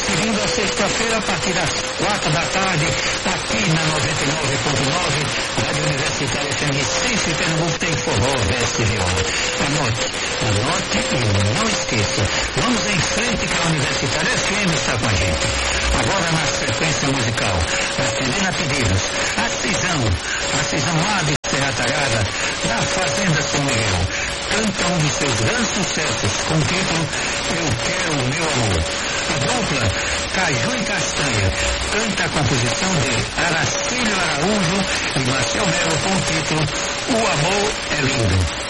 segunda a sexta-feira, a partir das 4 da tarde, aqui na 99.9, Rádio Universitária FM Centro Pernambuco tem forró verso viola. Anote e não esqueça. Vamos em frente que a Universitária FM está com a gente. Agora na sequência musical, atendendo a pedidos, a Cisão lá de Serra Talhada, da Fazenda São Miguel, canta um de seus grandes sucessos com o título Eu Quero o Meu Amor. A dupla Caju e Castanha canta a composição de Aracílio Araújo e Marcel Melo com o título O Amor é Lindo.